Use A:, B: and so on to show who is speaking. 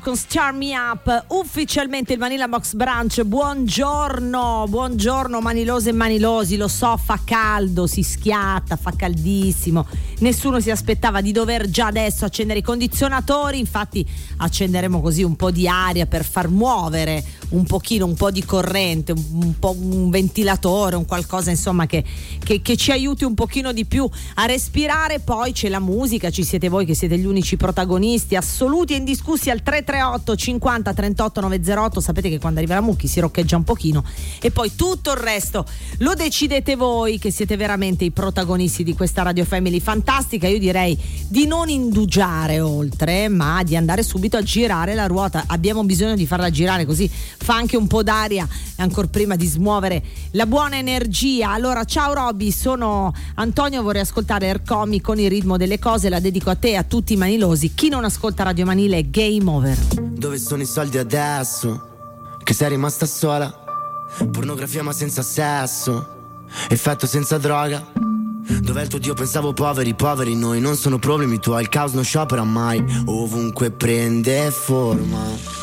A: con Star Me Up, ufficialmente il Manila Box Brunch. Buongiorno manilose e manilosi. Lo so, fa caldo, si schiatta, fa caldissimo, nessuno si aspettava di dover già adesso accendere i condizionatori, infatti accenderemo così un po' di aria per far muovere un pochino, un po' di corrente, un po' un ventilatore, un qualcosa insomma che ci aiuti un pochino di più a respirare. Poi c'è la musica, ci siete voi che siete gli unici protagonisti assoluti e indiscussi al 338 50 38 908. Sapete che quando arriva la Mucchi si roccheggia un pochino e poi tutto il resto lo decidete voi che siete veramente i protagonisti di questa Radio Family fantastica. Io direi di non indugiare oltre, ma di andare subito a girare la ruota. Abbiamo bisogno di farla girare, così fa anche un po' d'aria ancora prima di smuovere la buona energia. Allora, ciao Robby, sono Antonio, vorrei ascoltare Ercomi con il ritmo delle cose, la dedico a te e a tutti i manilosi. Chi non ascolta Radio Manile è game over.
B: Dove sono i soldi adesso? Che sei rimasta sola? Pornografia ma senza sesso, effetto senza droga. Dov'è il tuo Dio? Pensavo poveri noi, non sono problemi tuoi. Il caos non sciopera mai, ovunque prende forma.